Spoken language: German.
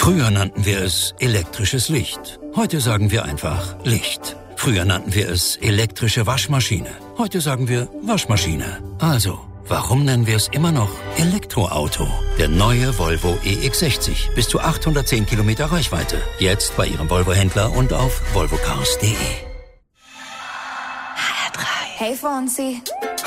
Früher nannten wir es elektrisches Licht. Heute sagen wir einfach Licht. Früher nannten wir es elektrische Waschmaschine. Heute sagen wir Waschmaschine. Also, warum nennen wir es immer noch Elektroauto? Der neue Volvo EX60. Bis zu 810 Kilometer Reichweite. Jetzt bei Ihrem Volvo-Händler und auf volvocars.de. Hey Fonsi.